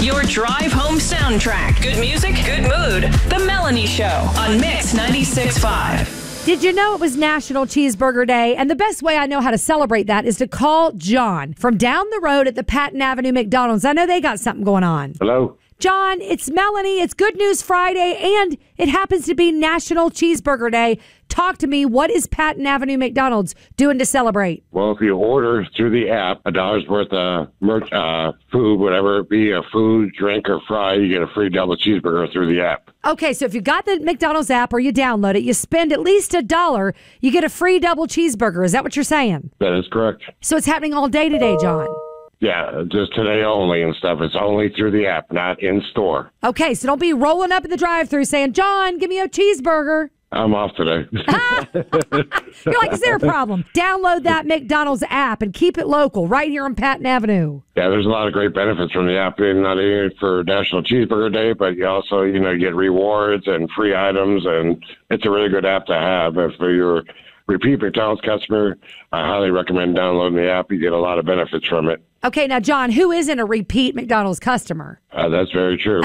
Your drive home soundtrack. Good music, good mood. The Melanie Show on Mix 96.5. Did you know it was National Cheeseburger Day? And the best way I know how to celebrate that is to call John from down the road at the Patton Avenue McDonald's. I know they got something going on. Hello? John, it's Melanie. It's Good News Friday, and it happens to be National Cheeseburger Day. Talk to me. What is Patton Avenue McDonald's doing to celebrate? Well, if you order through the app, $1 worth of food, whatever it be, a food, drink, or fry, you get a free double cheeseburger through the app. Okay, so if you got the McDonald's app or you download it, you spend at least $1, you get a free double cheeseburger. Is that what you're saying? That is correct. So it's happening all day today, John? Yeah, just today only and stuff. It's only through the app, not in store. Okay, so don't be rolling up in the drive-thru saying, John, give me a cheeseburger. I'm off today. You're like, is there a problem? Download that McDonald's app and keep it local right here on Patton Avenue. Yeah, there's a lot of great benefits from the app, not only for National Cheeseburger Day, but you also, get rewards and free items, and it's a really good app to have. If you're repeat McDonald's customer, I highly recommend downloading the app. You get a lot of benefits from it. Okay, now, John, who isn't a repeat McDonald's customer? That's very true.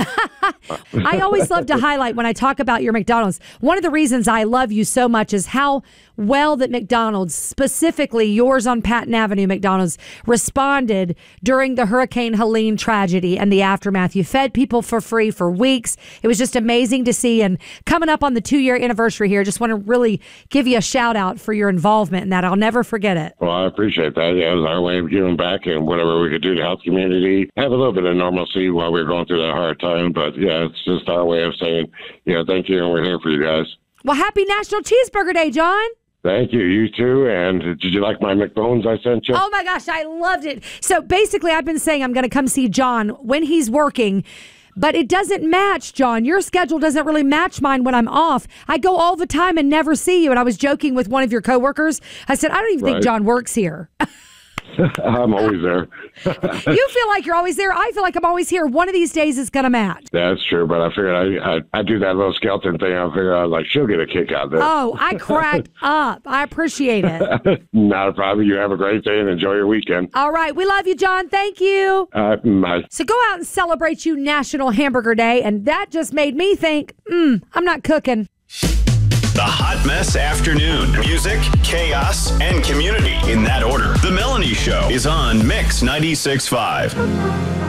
I always love to highlight when I talk about your McDonald's. One of the reasons I love you so much is how well that McDonald's, specifically yours on Patton Avenue McDonald's, responded during the Hurricane Helene tragedy and the aftermath. You fed people for free for weeks. It was just amazing to see. And coming up on the 2-year anniversary here, just want to really give you a shout out for your involvement in that. I'll never forget it. Well, I appreciate that. Yeah, it was our way of giving back and whatever we could do to help the community have a little bit of normalcy while we were going through that hard time. But yeah, it's just our way of saying, thank you, and we're here for you guys. Well, happy National Cheeseburger Day, John. Thank you. You too. And did you like my McBones I sent you? Oh, my gosh. I loved it. So basically, I've been saying I'm going to come see John when he's working, but it doesn't match, John. Your schedule doesn't really match mine when I'm off. I go all the time and never see you. And I was joking with one of your coworkers. I said, I don't even think John works here. I'm always there. You feel like you're always there. I feel like I'm always here. One of these days it's going to match. That's true, but I figured I do that little skeleton thing. I figured she'll get a kick out of this. Oh, I cracked up. I appreciate it. Not a problem. You have a great day and enjoy your weekend. All right. We love you, John. Thank you. Bye. So go out and celebrate you National Hamburger Day, and that just made me think, I'm not cooking. The Hot Mess Afternoon. Music, chaos, and community in that order. The Melanie Show is on Mix 96.5.